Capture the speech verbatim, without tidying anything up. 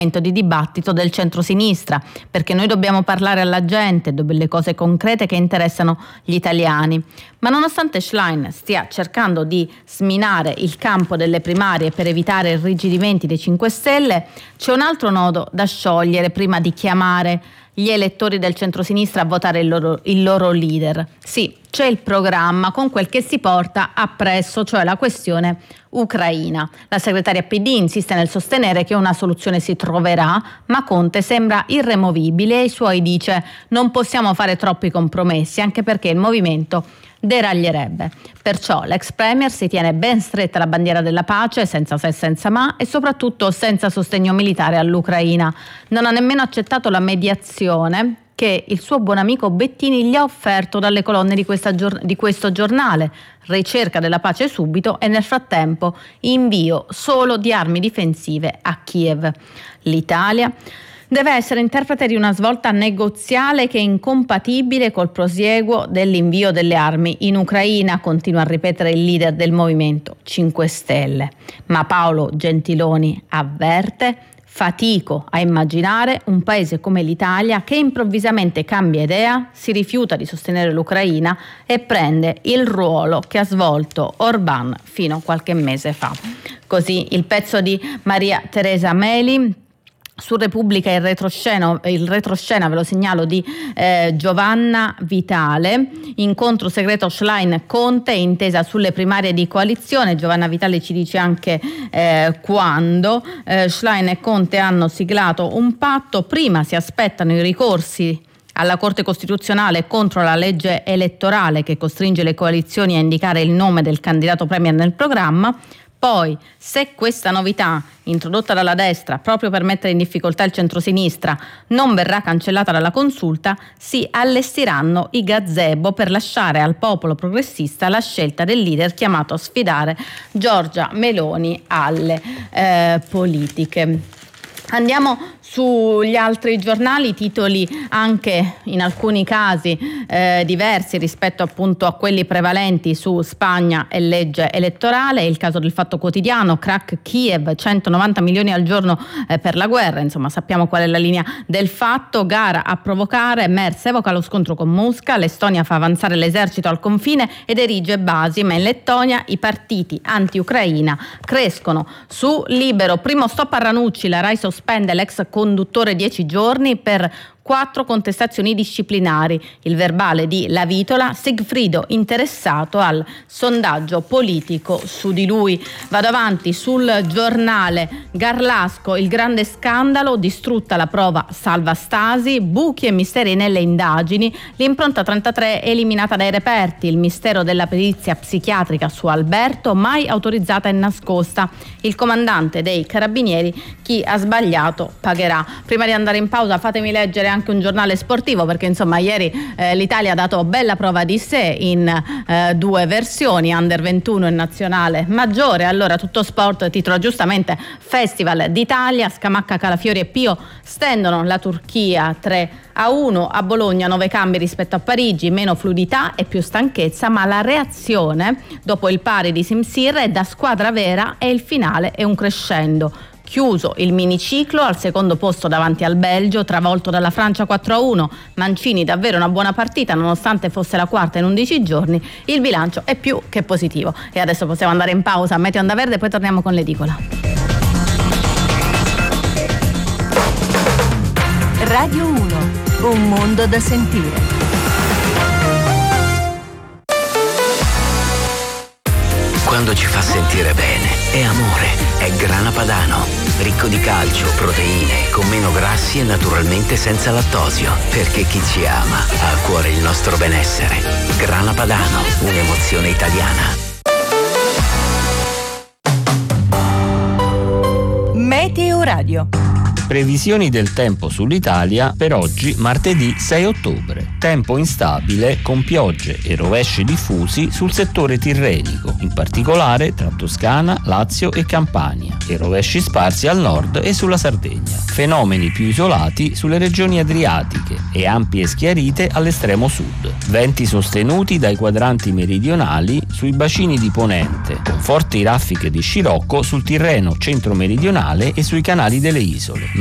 di dibattito del centrosinistra, perché noi dobbiamo parlare alla gente delle cose concrete che interessano gli italiani. Ma nonostante Schlein stia cercando di sminare il campo delle primarie per evitare irrigidimenti dei cinque Stelle, c'è un altro nodo da sciogliere prima di chiamare gli elettori del centrosinistra a votare il loro, il loro leader. Sì, c'è il programma con quel che si porta appresso, cioè la questione ucraina. La segretaria P D insiste nel sostenere che una soluzione si troverà, ma Conte sembra irremovibile e ai suoi dice: non possiamo fare troppi compromessi, anche perché il movimento deraglierebbe. Perciò l'ex premier si tiene ben stretta la bandiera della pace, senza se e senza ma, e soprattutto senza sostegno militare all'Ucraina. Non ha nemmeno accettato la mediazione che il suo buon amico Bettini gli ha offerto dalle colonne di, questa gior- di questo giornale: ricerca della pace subito e nel frattempo invio solo di armi difensive a Kiev. L'Italia deve essere interprete di una svolta negoziale che è incompatibile col prosieguo dell'invio delle armi in Ucraina, continua a ripetere il leader del Movimento cinque Stelle. Ma Paolo Gentiloni avverte: fatico a immaginare un paese come l'Italia che improvvisamente cambia idea, si rifiuta di sostenere l'Ucraina e prende il ruolo che ha svolto Orbán fino a qualche mese fa. Così il pezzo di Maria Teresa Meli. Su Repubblica il retroscena, il retroscena ve lo segnalo, di eh, Giovanna Vitale, incontro segreto Schlein-Conte, intesa sulle primarie di coalizione. Giovanna Vitale ci dice anche eh, quando. eh, Schlein e Conte hanno siglato un patto, prima si aspettano i ricorsi alla Corte Costituzionale contro la legge elettorale che costringe le coalizioni a indicare il nome del candidato premier nel programma. Poi, se questa novità, introdotta dalla destra proprio per mettere in difficoltà il centrosinistra, non verrà cancellata dalla consulta, si allestiranno i gazebo per lasciare al popolo progressista la scelta del leader chiamato a sfidare Giorgia Meloni alle eh, politiche. Andiamo sugli altri giornali, titoli anche in alcuni casi eh, diversi rispetto appunto a quelli prevalenti su Spagna e legge elettorale. Il caso del Fatto Quotidiano: crack Kiev, centonovanta milioni al giorno eh, per la guerra. Insomma, sappiamo qual è la linea del Fatto. Gara a provocare, Merz evoca lo scontro con Mosca, l'Estonia fa avanzare l'esercito al confine ed erige basi, ma in Lettonia i partiti anti-Ucraina crescono. Su Libero, primo stop a Ranucci, la Rai sospende l'ex conduttore dieci giorni per quattro contestazioni disciplinari. Il verbale di La Vitola: Sigfrido interessato al sondaggio politico su di lui. Vado avanti sul Giornale: Garlasco, il grande scandalo, distrutta la prova salva Stasi, buchi e misteri nelle indagini, l'impronta trentatré eliminata dai reperti, il mistero della perizia psichiatrica su Alberto mai autorizzata e nascosta, il comandante dei carabinieri: chi ha sbagliato pagherà. Prima di andare in pausa fatemi leggere anche un giornale sportivo, perché insomma ieri eh, l'Italia ha dato bella prova di sé in eh, due versioni, under ventuno e nazionale maggiore. Allora, Tutto Sport titola giustamente: Festival d'Italia, Scamacca, Calafiori e Pio stendono la Turchia tre a uno, a Bologna nove cambi rispetto a Parigi, meno fluidità e più stanchezza, ma la reazione dopo il pari di Simsir è da squadra vera e il finale è un crescendo. Chiuso il miniciclo al secondo posto davanti al Belgio, travolto dalla Francia quattro a uno. Mancini davvero una buona partita nonostante fosse la quarta in undici giorni. Il bilancio è più che positivo. E adesso possiamo andare in pausa a Meteo Onda Verde e poi torniamo con l'edicola. Radio uno, un mondo da sentire. Quando ci fa sentire bene, è amore, è Grana Padano, ricco di calcio, proteine, con meno grassi e naturalmente senza lattosio, perché chi ci ama ha a cuore il nostro benessere. Grana Padano, un'emozione italiana. Meteo Radio. Previsioni del tempo sull'Italia per oggi, martedì sei ottobre. Tempo instabile con piogge e rovesci diffusi sul settore tirrenico, in particolare tra Toscana, Lazio e Campania, e rovesci sparsi al nord e sulla Sardegna. Fenomeni più isolati sulle regioni adriatiche e ampie schiarite all'estremo sud. Venti sostenuti dai quadranti meridionali sui bacini di Ponente, con forti raffiche di scirocco sul Tirreno centro-meridionale e sui canali delle isole.